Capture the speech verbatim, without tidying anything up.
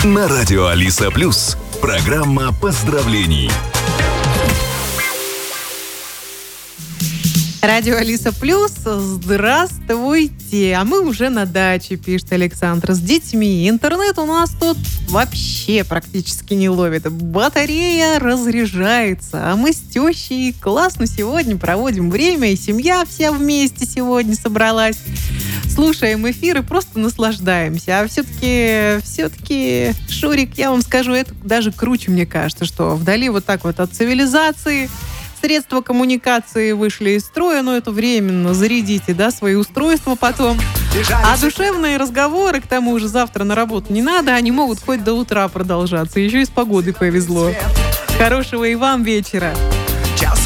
На радио Алиса Плюс. Программа поздравлений. Радио Алиса Плюс. Здравствуйте. А мы уже на даче, пишет Александр, с детьми. Интернет у нас тут вообще практически не ловит. Батарея разряжается. А мы с тещей классно сегодня проводим время. И семья вся вместе сегодня собралась. Слушаем эфир и просто наслаждаемся. А все-таки, все-таки, Шурик, я вам скажу, это даже круче, мне кажется, что вдали вот так вот от цивилизации средства коммуникации вышли из строя, но это временно. Зарядите, да, свои устройства потом. А душевные разговоры, к тому же, завтра на работу не надо, они могут хоть до утра продолжаться. Еще и с погодой повезло. Хорошего и вам вечера.